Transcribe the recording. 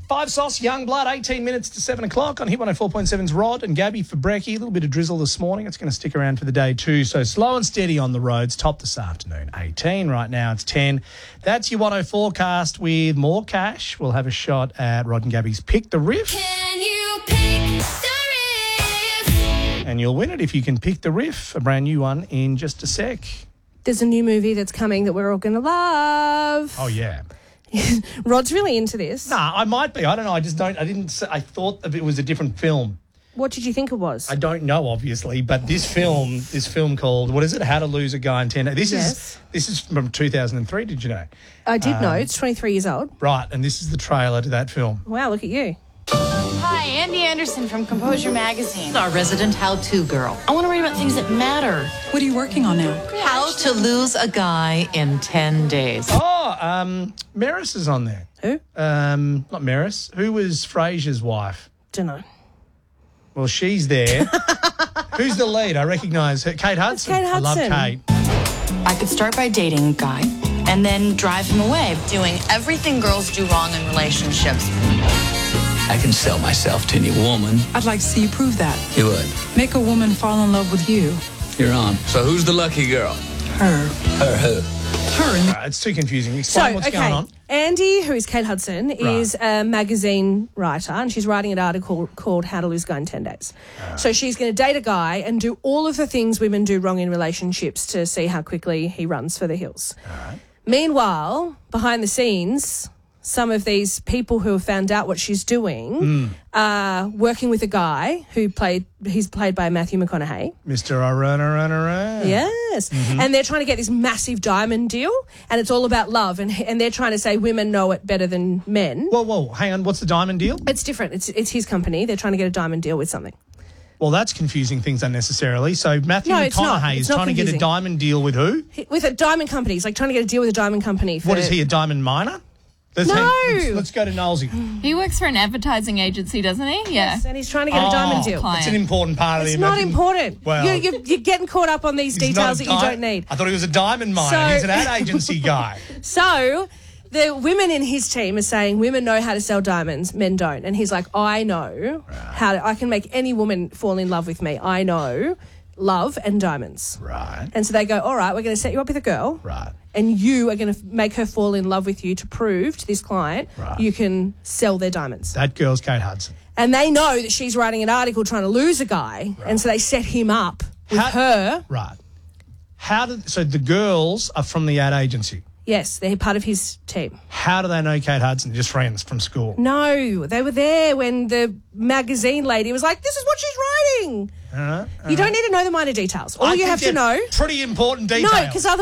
Five Sauce, Young Blood, 18 minutes to 7 o'clock on Hit 104.7's Rod and Gabby for brekkie. A little bit of drizzle this morning. It's going to stick around for the day too. So slow and steady on the roads. Top this afternoon, 18. Right now it's 10. That's your 104 forecast with more cash. We'll have a shot at Rod and Gabby's Pick the Riff. Can you pick the riff? And you'll win it if you can pick the riff. A brand new one in just a sec. There's a new movie that's coming that we're all going to love. Oh, yeah. Rod's really into this. Nah, I might be. I don't know. I thought that it was a different film. What did you think it was? I don't know, obviously, but this film called, what is it? How to Lose a Guy in 10 Days. This is from 2003, did you know? I did know. It's 23 years old. Right, and this is the trailer to that film. Wow, look at you. Hi, Andy Anderson from Composure Magazine. Our resident how-to girl. I want to write about things that matter. What are you working on now? How to lose a guy in 10 days. Oh, Maris is on there. Who? Not Maris. Who was Frasier's wife? Don't know. Well, she's there. Who's the lead? I recognise her. Kate Hudson. Kate I love Hudson. Kate. I could start by dating a guy and then drive him away. Doing everything girls do wrong in relationships. I can sell myself to any woman. I'd like to see you prove that. You would. Make a woman fall in love with you. You're on. So who's the lucky girl? Her. Her who? Her. It's too confusing. Explain what's going on. Andy, who is Kate Hudson, is a magazine writer, and she's writing an article called How to Lose a Guy in 10 Days. So she's going to date a guy and do all of the things women do wrong in relationships to see how quickly he runs for the hills. Meanwhile, behind the scenes, some of these people who have found out what she's doing are working with a guy he's played by Matthew McConaughey. Mr. Aruna. Yes. And they're trying to get this massive diamond deal, and it's all about love, and they're trying to say women know it better than men. Whoa, hang on. What's the diamond deal? It's different. It's his company. They're trying to get a diamond deal with something. Well, that's confusing things unnecessarily. So Matthew No, it's not. McConaughey It's is not trying to get a confusing. diamond deal with who? With a diamond company. He's like trying to get a deal with a diamond company. What is he, a diamond miner? Let's go to Knowlesy. He works for an advertising agency, doesn't he? Yeah. Yes, and he's trying to get a diamond deal. client. It's an important part of the It's not American- important. Well, you're getting caught up on these he's details not that a you don't need. I thought he was a diamond miner. So- He's an ad agency guy. So the women in his team are saying women know how to sell diamonds, men don't. And he's like, I know I can make any woman fall in love with me. I know love and diamonds. Right. And so they go, all right, we're going to set you up with a girl. Right. And you are going to make her fall in love with you to prove to this client you can sell their diamonds. That girl's Kate Hudson. And they know that she's writing an article trying to lose a guy. Right. And so they set him up with her. Right. So the girls are from the ad agency? Yes, they're part of his team. How do they know Kate Hudson? Just friends from school? No, they were there when the magazine lady was like, this is what she's writing. You don't need to know the minor details. All you have to know... Pretty important details. No, because